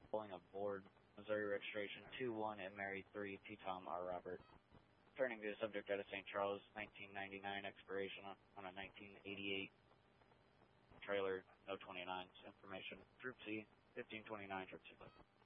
pulling aboard Missouri registration 21 and Mary 3, T-Tom R. Robert. Turning to the subject out of St. Charles, 1999 expiration on a 1988 trailer, no 29s. Information, Troop C, 1529, Troop C.